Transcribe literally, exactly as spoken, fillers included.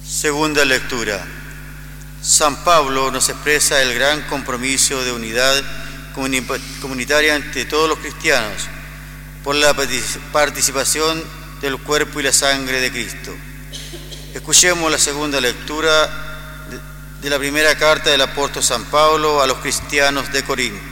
Segunda lectura. San Pablo nos expresa el gran compromiso de unidad comunitaria ante todos los cristianos por la participación del cuerpo y la sangre de Cristo. Escuchemos la segunda lectura de la primera carta del apóstol San Pablo a los cristianos de Corinto.